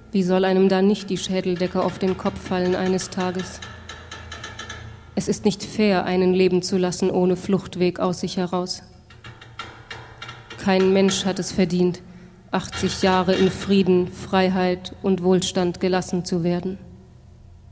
Wie soll einem da nicht die Schädeldecke auf den Kopf fallen eines Tages? Es ist nicht fair, einen leben zu lassen ohne Fluchtweg aus sich heraus. Kein Mensch hat es verdient, 80 Jahre in Frieden, Freiheit und Wohlstand gelassen zu werden.